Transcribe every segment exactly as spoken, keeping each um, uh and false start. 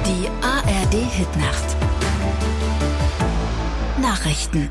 Die A R D-Hitnacht. Nachrichten.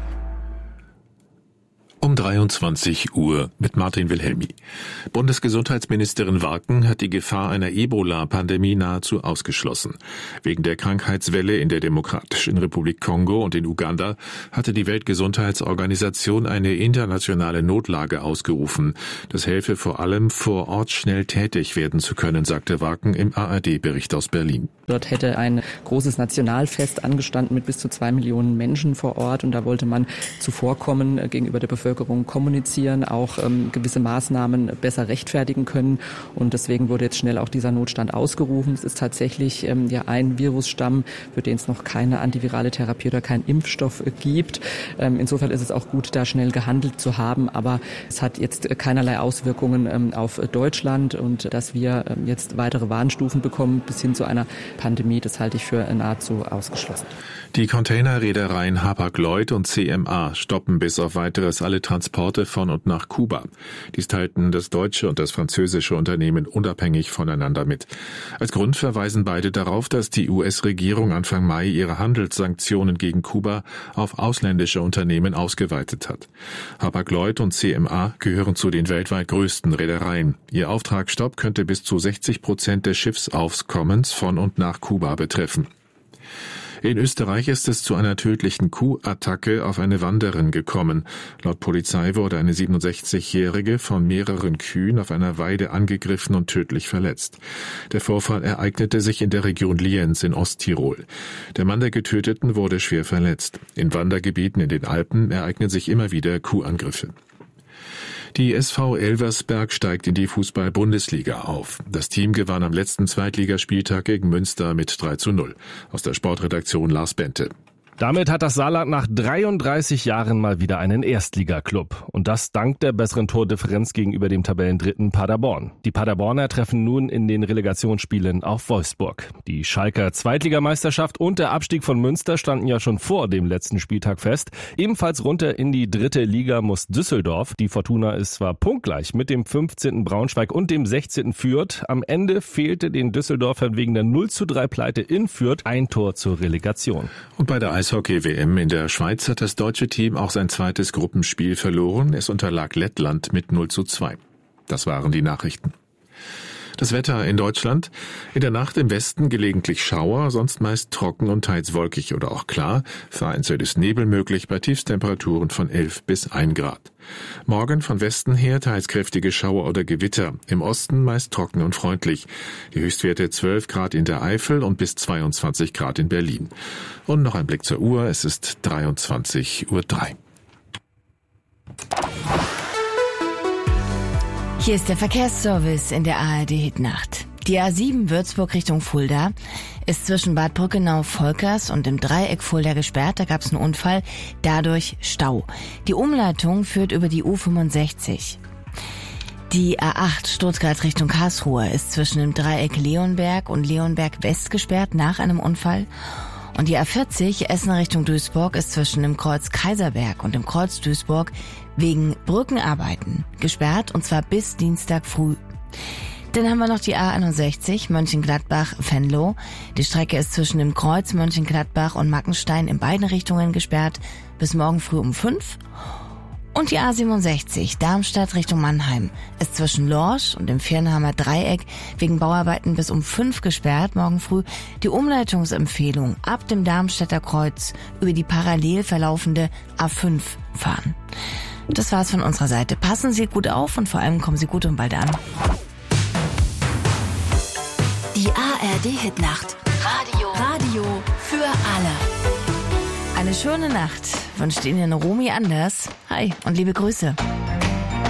Um dreiundzwanzig Uhr mit Martin Wilhelmi. Bundesgesundheitsministerin Warken hat die Gefahr einer Ebola-Pandemie nahezu ausgeschlossen. Wegen der Krankheitswelle in der Demokratischen Republik Kongo und in Uganda hatte die Weltgesundheitsorganisation eine internationale Notlage ausgerufen. Das helfe vor allem, vor Ort schnell tätig werden zu können, sagte Warken im A R D-Bericht aus Berlin. Dort hätte ein großes Nationalfest angestanden mit bis zu zwei Millionen Menschen vor Ort und da wollte man zuvorkommen, äh, gegenüber der Bevölkerung kommunizieren, auch ähm, gewisse Maßnahmen besser rechtfertigen können und deswegen wurde jetzt schnell auch dieser Notstand ausgerufen. Es ist tatsächlich ähm, ja ein Virusstamm, für den es noch keine antivirale Therapie oder keinen Impfstoff äh, gibt. Ähm, insofern ist es auch gut, da schnell gehandelt zu haben, aber es hat jetzt äh, keinerlei Auswirkungen ähm, auf äh, Deutschland und dass wir ähm, jetzt weitere Warnstufen bekommen bis hin zu einer Pandemie, das halte ich für nahezu ausgeschlossen. Die Containerreedereien Hapag-Lloyd und C M A stoppen bis auf Weiteres alle Transporte von und nach Kuba. Dies teilten das deutsche und das französische Unternehmen unabhängig voneinander mit. Als Grund verweisen beide darauf, dass die U S-Regierung Anfang Mai ihre Handelssanktionen gegen Kuba auf ausländische Unternehmen ausgeweitet hat. Hapag-Lloyd und C M A gehören zu den weltweit größten Reedereien. Ihr Auftragsstopp könnte bis zu sechzig Prozent des Schiffsaufkommens von und nach Kuba betreffen. In Österreich ist es zu einer tödlichen Kuhattacke auf eine Wanderin gekommen. Laut Polizei wurde eine siebenundsechzigjährige von mehreren Kühen auf einer Weide angegriffen und tödlich verletzt. Der Vorfall ereignete sich in der Region Lienz in Osttirol. Der Mann der Getöteten wurde schwer verletzt. In Wandergebieten in den Alpen ereignen sich immer wieder Kuhangriffe. Die S V Elversberg steigt in die Fußball-Bundesliga auf. Das Team gewann am letzten Zweitligaspieltag gegen Münster mit drei zu null. Aus der Sportredaktion Lars Bente. Damit hat das Saarland nach dreiunddreißig Jahren mal wieder einen Erstligaklub. Und das dank der besseren Tordifferenz gegenüber dem Tabellendritten Paderborn. Die Paderborner treffen nun in den Relegationsspielen auf Wolfsburg. Die Schalker Zweitligameisterschaft und der Abstieg von Münster standen ja schon vor dem letzten Spieltag fest. Ebenfalls runter in die dritte Liga muss Düsseldorf. Die Fortuna ist zwar punktgleich mit dem fünfzehnten Braunschweig und dem sechzehnten Fürth. Am Ende fehlte den Düsseldorfern wegen der null zu drei Pleite in Fürth ein Tor zur Relegation. Und bei der Eishockey-W M in der Schweiz hat das deutsche Team auch sein zweites Gruppenspiel verloren. Es unterlag Lettland mit null zu zwei. Das waren die Nachrichten. Das Wetter in Deutschland. In der Nacht im Westen gelegentlich Schauer, sonst meist trocken und teils wolkig oder auch klar. Vereinzelt ist Nebel möglich bei Tiefstemperaturen von elf bis ein Grad. Morgen von Westen her teils kräftige Schauer oder Gewitter. Im Osten meist trocken und freundlich. Die Höchstwerte zwölf Grad in der Eifel und bis zweiundzwanzig Grad in Berlin. Und noch ein Blick zur Uhr. Es ist dreiundzwanzig Uhr drei. Hier ist der Verkehrsservice in der A R D-Hitnacht. Die A sieben Würzburg Richtung Fulda ist zwischen Bad Brückenau-Volkers und dem Dreieck Fulda gesperrt. Da gab es einen Unfall, dadurch Stau. Die Umleitung führt über die U fünfundsechzig. Die A acht Stuttgart Richtung Karlsruhe ist zwischen dem Dreieck Leonberg und Leonberg West gesperrt nach einem Unfall. Und die A vierzig Essen Richtung Duisburg ist zwischen dem Kreuz Kaiserberg und dem Kreuz Duisburg wegen Brückenarbeiten gesperrt, und zwar bis Dienstag früh. Dann haben wir noch die A einundsechzig Mönchengladbach-Venlo. Die Strecke ist zwischen dem Kreuz Mönchengladbach und Mackenstein in beiden Richtungen gesperrt bis morgen früh um fünf. Und die A siebenundsechzig Darmstadt Richtung Mannheim ist zwischen Lorsch und dem Viernheimer Dreieck wegen Bauarbeiten bis um fünf gesperrt morgen früh. Die Umleitungsempfehlung ab dem Darmstädter Kreuz über die parallel verlaufende A fünf fahren. Das war's von unserer Seite. Passen Sie gut auf und vor allem kommen Sie gut und bald an. Die A R D-Hitnacht. Radio. Radio für alle. Eine schöne Nacht wünscht Ihnen Romy Anders. Hi und liebe Grüße.